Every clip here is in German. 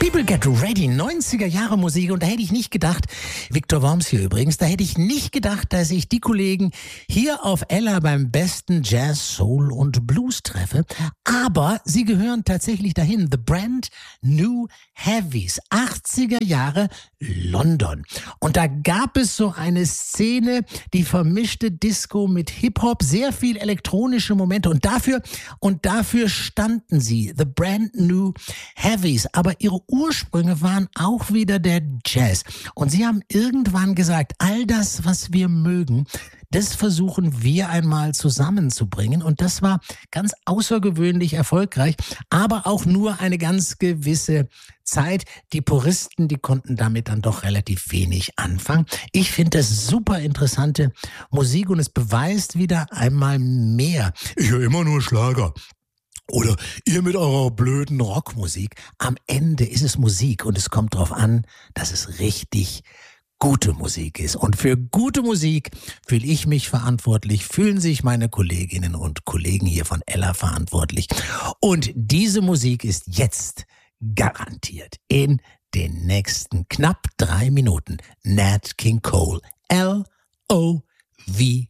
People Get Ready, 90er Jahre Musik. Und da hätte ich nicht gedacht, Viktor Worms hier übrigens, da hätte ich nicht gedacht, dass ich die Kollegen hier auf Ella beim besten Jazz, Soul und Blues treffe. Aber sie gehören tatsächlich dahin. The Brand New Heavies, 80er Jahre London. Und da gab es so eine Szene, die vermischte Disco mit Hip-Hop, sehr viel elektronische Momente. Und dafür standen sie, The Brand New Heavies. Aber ihre Ursprünge waren auch wieder der Jazz. Und sie haben irgendwann gesagt, all das, was wir mögen, das versuchen wir einmal zusammenzubringen. Und das war ganz außergewöhnlich erfolgreich, aber auch nur eine ganz gewisse Zeit. Die Puristen, die konnten damit dann doch relativ wenig anfangen. Ich finde das super interessante Musik und es beweist wieder einmal mehr. Ich höre immer nur Schlager. Oder ihr mit eurer blöden Rockmusik. Am Ende ist es Musik und es kommt darauf an, dass es richtig gute Musik ist. Und für gute Musik fühle ich mich verantwortlich, fühlen sich meine Kolleginnen und Kollegen hier von Ella verantwortlich. Und diese Musik ist jetzt garantiert in den nächsten knapp 3 Minuten. Nat King Cole, L-O-V-E.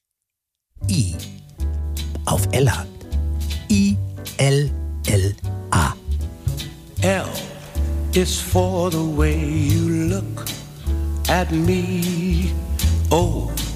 Auf Ella. I-L-L-A. L is for the way you look at me. O